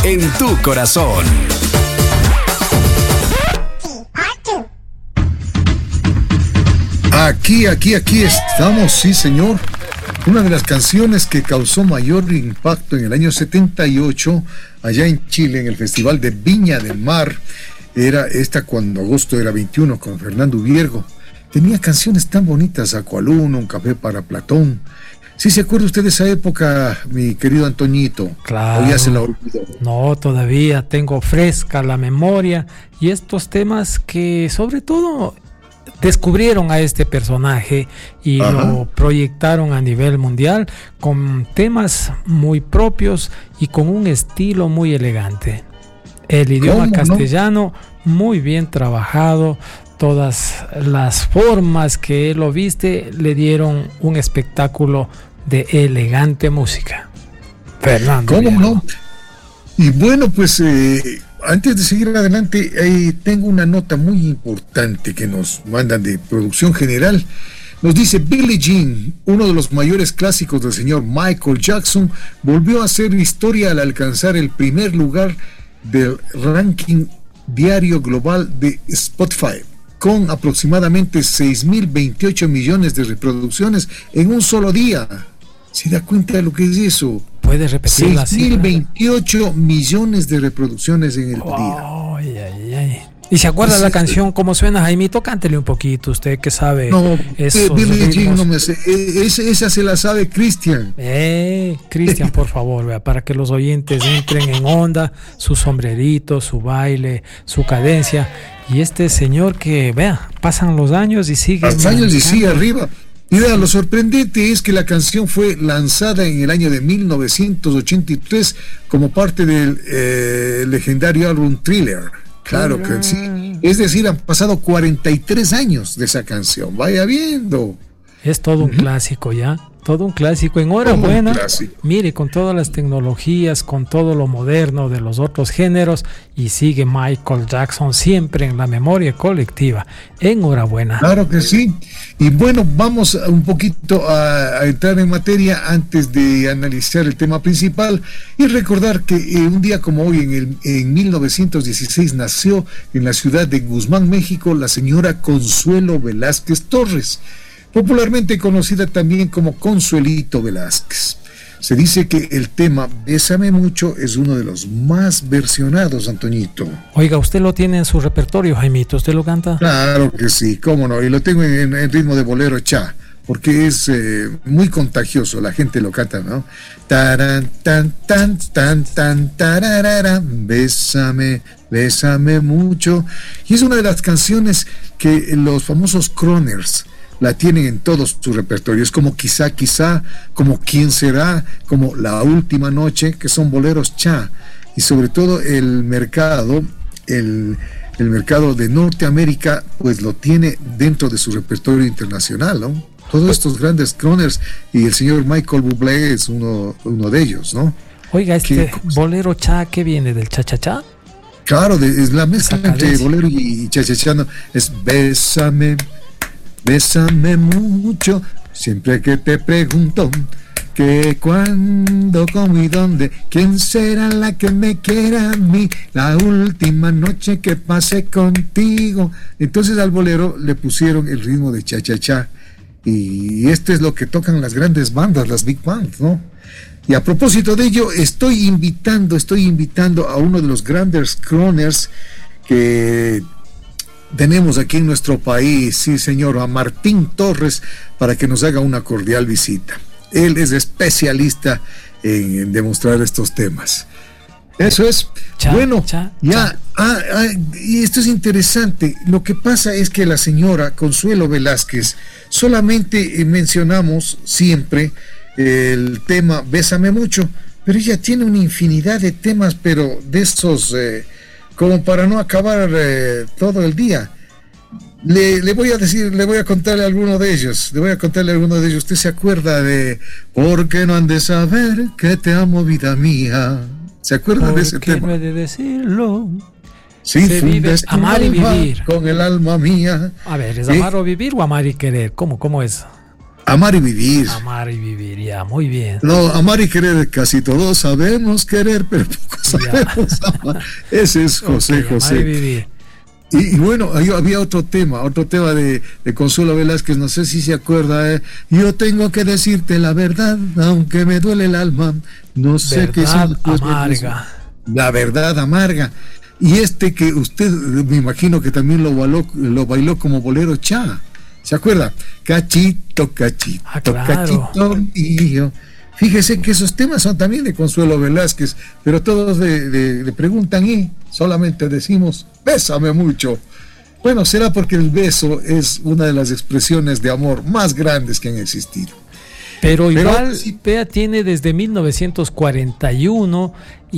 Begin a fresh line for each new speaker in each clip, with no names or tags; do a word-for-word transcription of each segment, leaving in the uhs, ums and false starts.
en tu corazón.
Aquí, aquí, aquí estamos, sí señor. Una de las canciones que causó mayor impacto en el año setenta y ocho, allá en Chile, en el Festival de Viña del Mar, era esta cuando agosto era veintiuno, con Fernando Viergo. Tenía canciones tan bonitas, Acualuno, Un café para Platón. ¿Sí se acuerda usted de esa época, mi querido Antoñito?
Claro.
¿O ya se la olvidó?
No, todavía tengo fresca la memoria y estos temas que sobre todo descubrieron a este personaje y Ajá. lo proyectaron a nivel mundial con temas muy propios y con un estilo muy elegante. El idioma castellano no? muy bien trabajado. Todas las formas que él lo viste le dieron un espectáculo de elegante música. Fernando.
¿Cómo no? Y bueno, pues eh, antes de seguir adelante, eh, tengo una nota muy importante que nos mandan de Producción General. Nos dice: Billie Jean, uno de los mayores clásicos del señor Michael Jackson, volvió a hacer historia al alcanzar el primer lugar del ranking diario global de Spotify, con aproximadamente seis mil veintiocho millones de reproducciones en un solo día. ¿Se da cuenta de lo que es eso?
¿Puede repetir la cifra?
seis mil veintiocho millones de reproducciones en el
oh,
día.
Ay, ay, ay. ¿Y se acuerda es la canción cómo suena, Jaimito? Cántele un poquito, usted que sabe.
No,
esos
Billie Jean no me sé. Esa, esa se la sabe Cristian.
Eh, Cristian, por favor, vea, para que los oyentes entren en onda, su sombrerito, su baile, su cadencia. Y este señor que, vea, pasan los años y sigue.
Los años y sigue arriba. Y vea, lo sorprendente es que la canción fue lanzada en el año de mil novecientos ochenta y tres como parte del eh, legendario álbum Thriller. Claro que sí. Es decir, han pasado cuarenta y tres años de esa canción. Vaya viendo.
Es todo un uh-huh. clásico ya. Todo un clásico. Enhorabuena. Mire, con todas las tecnologías, con todo lo moderno de los otros géneros, y sigue Michael Jackson siempre en la memoria colectiva. Enhorabuena.
Claro que sí. Y bueno, vamos un poquito a, a entrar en materia antes de analizar el tema principal y recordar que eh, un día como hoy, en, el, en mil novecientos dieciséis, nació en la ciudad de Guzmán, México, la señora Consuelo Velázquez Torres, popularmente conocida también como Consuelito Velázquez. Se dice que el tema Bésame Mucho es uno de los más versionados, Antoñito.
Oiga, ¿usted lo tiene en su repertorio, Jaimito? ¿Usted lo canta?
Claro que sí, cómo no, y lo tengo en, en ritmo de bolero cha, porque es eh, muy contagioso, la gente lo canta, ¿no? Taran, tan, tan, tan, tan, tararara, bésame, bésame mucho. Y es una de las canciones que los famosos crooners la tienen en todos sus repertorios, como Quizá, Quizá, como Quién Será, como La Última Noche, que son boleros cha. Y sobre todo el mercado, el, el mercado de Norteamérica, pues lo tiene dentro de su repertorio internacional, ¿no? Todos estos grandes crooners, y el señor Michael Bublé es uno, uno de ellos, ¿no?
Oiga, este bolero cha, ¿qué viene? ¿Del cha-cha-cha?
Claro, de, es la mezcla entre bolero y cha-cha-cha, ¿no? Es bésame, bésame mucho, siempre que te pregunto que cuándo, cómo y dónde, quién será la que me quiera a mí, la última noche que pasé contigo. Entonces al bolero le pusieron el ritmo de cha-cha-cha, y este es lo que tocan las grandes bandas, las big bands, ¿no? Y a propósito de ello, estoy invitando, estoy invitando a uno de los grandes crooners que tenemos aquí en nuestro país, sí señor, a Martín Torres, para que nos haga una cordial visita. Él es especialista en, en demostrar estos temas. Eso es. Cha, bueno, cha, ya, cha. Ah, ah, y esto es interesante. Lo que pasa es que la señora Consuelo Velázquez, solamente eh, mencionamos siempre el tema Bésame Mucho, pero ella tiene una infinidad de temas, pero de esos... Eh, como para no acabar eh, todo el día. Le, le voy a decir, le voy a contarle alguno de ellos, le voy a contarle alguno de ellos. ¿Usted se acuerda de ¿Por qué no han de saber que te amo, vida mía? ¿Se acuerda de ese tema?
¿Por qué no he de decirlo?
Sí,
se vive amar y vivir
con el alma mía.
A ver, ¿es amar eh, o vivir o amar y querer? ¿Cómo, cómo es?
Amar y vivir.
Amar y vivir, ya, muy bien.
No, amar y querer, casi todos sabemos querer, pero poco sabemos amar. Ese es José okay, José.
Amar y vivir.
Y, y bueno, ahí había otro tema, otro tema de, de Consuelo Velázquez, no sé si se acuerda, eh. Yo tengo que decirte la verdad, aunque me duele el alma, no sé qué es.
Amarga.
La verdad amarga. Y este que usted, me imagino que también lo bailó, lo bailó como bolero cha. ¿Se acuerda? Cachito, cachito,
ah, claro.
Cachito mío. Fíjese que esos temas son también de Consuelo Velázquez, pero todos le, le, le preguntan y solamente decimos, bésame mucho. Bueno, será porque el beso es una de las expresiones de amor más grandes que han existido.
Pero, pero igual, sí, Pea tiene desde mil novecientos cuarenta y uno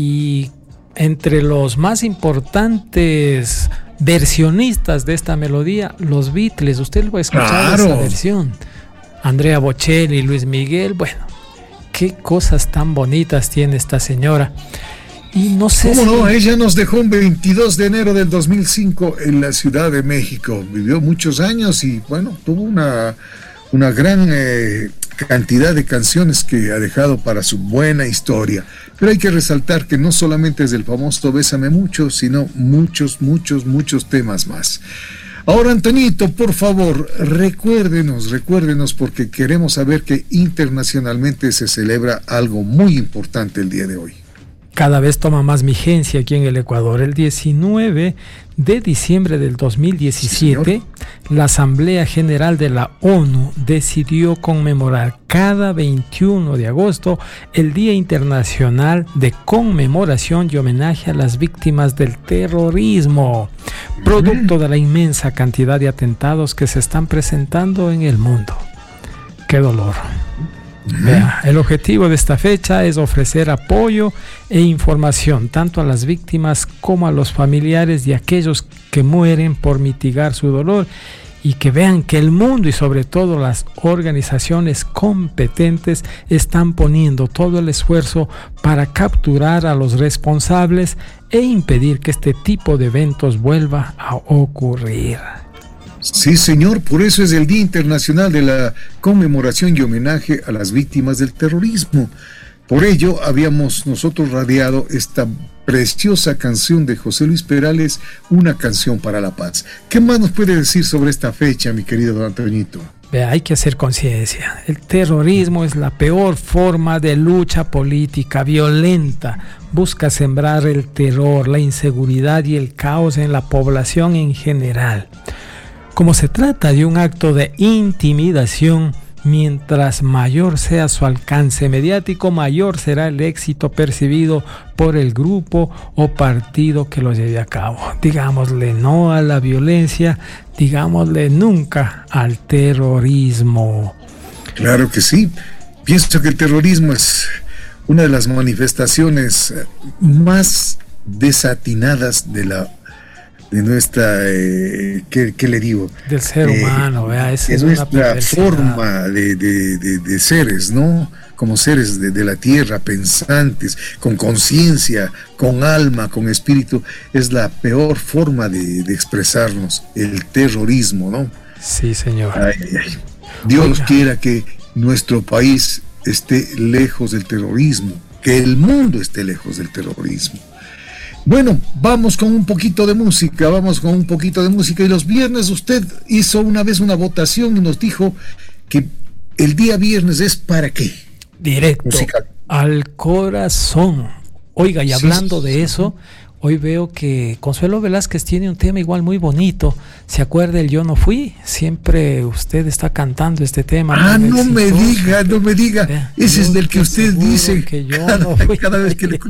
y entre los más importantes versionistas de esta melodía, los Beatles. Usted lo ha escuchado, claro, esa versión. Andrea Bocelli, Luis Miguel, bueno, qué cosas tan bonitas tiene esta señora. Y no sé
¿Cómo
si...
no? Ella nos dejó un veintidós de enero del dos mil cinco en la Ciudad de México. Vivió muchos años y, bueno, tuvo una, una gran eh, cantidad de canciones que ha dejado para su buena historia. Pero hay que resaltar que no solamente es el famoso Bésame Mucho, sino muchos, muchos, muchos temas más. Ahora, Antonito, por favor, recuérdenos, recuérdenos, porque queremos saber que internacionalmente se celebra algo muy importante el día de hoy.
Cada vez toma más vigencia aquí en el Ecuador. El diecinueve de diciembre del dos mil diecisiete, sí, la Asamblea General de la ONU decidió conmemorar cada veintiuno de agosto el Día Internacional de Conmemoración y Homenaje a las Víctimas del Terrorismo, producto de la inmensa cantidad de atentados que se están presentando en el mundo. ¡Qué dolor! Vea, el objetivo de esta fecha es ofrecer apoyo e información tanto a las víctimas como a los familiares de aquellos que mueren por mitigar su dolor y que vean que el mundo y sobre todo las organizaciones competentes están poniendo todo el esfuerzo para capturar a los responsables e impedir que este tipo de eventos vuelva a ocurrir.
Sí, señor, por eso es el Día Internacional de la Conmemoración y Homenaje a las Víctimas del Terrorismo. Por ello, habíamos nosotros radiado esta preciosa canción de José Luis Perales, Una Canción para la Paz. ¿Qué más nos puede decir sobre esta fecha, mi querido don Antoñito?
Vea, hay que hacer conciencia. El terrorismo es la peor forma de lucha política violenta. Busca sembrar el terror, la inseguridad y el caos en la población en general. Como se trata de un acto de intimidación, mientras mayor sea su alcance mediático, mayor será el éxito percibido por el grupo o partido que lo lleve a cabo. Digámosle no a la violencia, digámosle nunca al terrorismo.
Claro que sí. Pienso que el terrorismo es una de las manifestaciones más desatinadas de la de nuestra, eh, ¿qué, ¿qué le digo?
Del ser eh, humano, vea, esa es
nuestra forma de, de, de, de seres, ¿no? Como seres de, de la tierra, pensantes, con conciencia, con alma, con espíritu, es la peor forma de, de expresarnos, el terrorismo, ¿no?
Sí, señor.
Ay, ay, ay. Dios Oiga. quiera que nuestro país esté lejos del terrorismo, que el mundo esté lejos del terrorismo. Bueno, vamos con un poquito de música, vamos con un poquito de música. Y los viernes usted hizo una vez una votación y nos dijo que el día viernes es ¿para qué?
Directo musical. Al corazón. Oiga, y hablando sí, sí, de sí. eso, hoy veo que Consuelo Velázquez tiene un tema igual muy bonito. ¿Se acuerda el Yo No Fui? Siempre usted está cantando este tema.
Ah, no exitoso. me diga, no me diga. Vea, Ese es del que usted dice
que yo
cada,
no fui.
cada vez que le...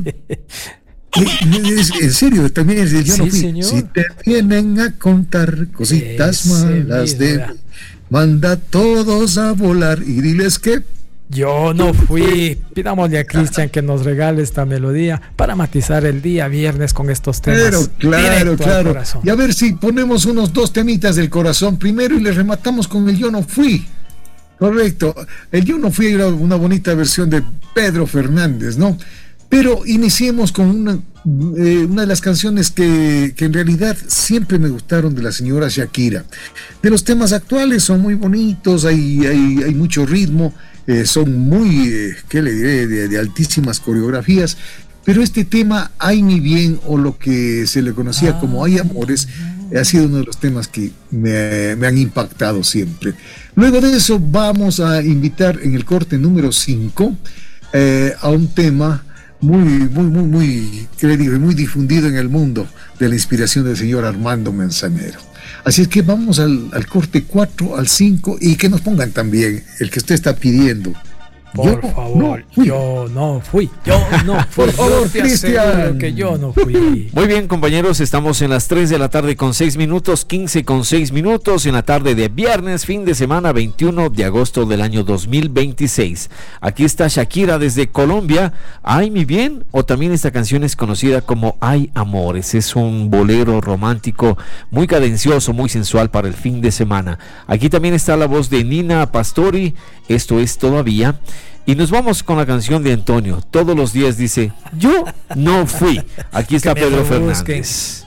En serio, también es el Yo No Fui.
Señor.
Si te vienen a contar cositas Ese malas de mí, manda todos a volar y diles que
yo no fui. Pidámosle a Cristian que nos regale esta melodía para matizar el día viernes con estos temas.
Pero claro, claro. Y a ver si ponemos unos dos temitas del corazón primero y le rematamos con el Yo No Fui. Correcto. El Yo No Fui era una bonita versión de Pedro Fernández, ¿no? Pero iniciemos con una, eh, una de las canciones que, que en realidad siempre me gustaron de la señora Shakira. De los temas actuales son muy bonitos, hay, hay, hay mucho ritmo, eh, son muy, eh, ¿qué le diré?, de, de altísimas coreografías. Pero este tema, Ay mi bien, o lo que se le conocía como Ay amores, ha sido uno de los temas que me, me han impactado siempre. Luego de eso vamos a invitar en el corte número cinco eh, a un tema muy, muy, muy, muy, ¿qué le digo?, muy difundido en el mundo, de la inspiración del señor Armando Manzanero. Así es que vamos al, al corte cuatro, al cinco, y que nos pongan también el que usted está pidiendo.
Por yo favor, no yo no fui, yo no fui.
Por favor, Cristian,
que yo no fui.
Muy bien, compañeros, estamos en las tres de la tarde con seis minutos, quince con seis minutos, en la tarde de viernes, fin de semana, veintiuno de agosto del año dos mil veintiséis. Aquí está Shakira desde Colombia, Ay mi bien, o también esta canción es conocida como Ay amores. Es un bolero romántico muy cadencioso, muy sensual para el fin de semana. Aquí también está la voz de Nina Pastori, esto es Todavía. Y nos vamos con la canción de Antonio. Todos los días dice, yo no fui. Aquí está Pedro Fernández.